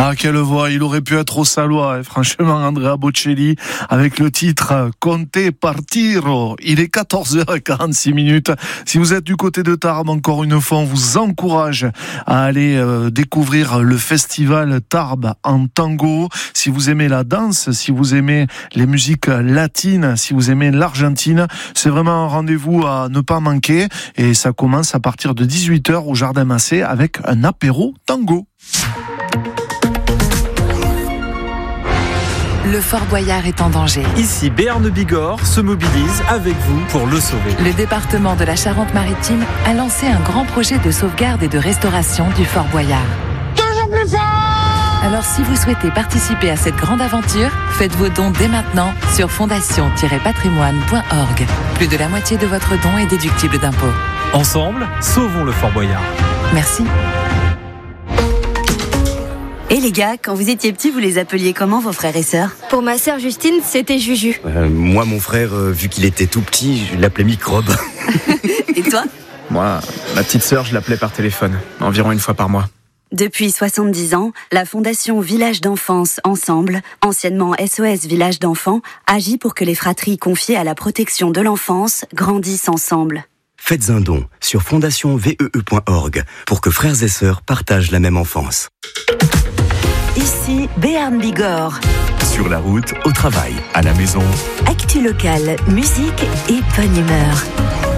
Ah, quelle voix, il aurait pu être au Salois, franchement, Andrea Bocelli, avec le titre Conte Partiro. Il est 14h46. Si vous êtes du côté de Tarbes, encore une fois, on vous encourage à aller découvrir le festival Tarbes en tango. Si vous aimez la danse, si vous aimez les musiques latines, si vous aimez l'Argentine, c'est vraiment un rendez-vous à ne pas manquer. Et ça commence à partir de 18h au Jardin Massé avec un apéro tango. Le Fort Boyard est en danger. Ici, Béarn Bigorre se mobilise avec vous pour le sauver. Le département de la Charente-Maritime a lancé un grand projet de sauvegarde et de restauration du Fort Boyard. Toujours plus fort! Alors si vous souhaitez participer à cette grande aventure, faites vos dons dès maintenant sur fondation-patrimoine.org. Plus de la moitié de votre don est déductible d'impôts. Ensemble, sauvons le Fort Boyard. Merci. Et les gars, quand vous étiez petits, vous les appeliez comment vos frères et sœurs? Pour ma sœur Justine, c'était Juju. Moi, mon frère, vu qu'il était tout petit, je l'appelais Microbe. Et toi? Moi, ma petite sœur, je l'appelais par téléphone, environ une fois par mois. Depuis 70 ans, la Fondation Village d'Enfance Ensemble, anciennement SOS Village d'Enfants, agit pour que les fratries confiées à la protection de l'enfance grandissent ensemble. Faites un don sur fondationvee.org pour que frères et sœurs partagent la même enfance. Ici, Béarn Bigorre. Sur la route, au travail, à la maison. Actu locale, musique et bonne humeur.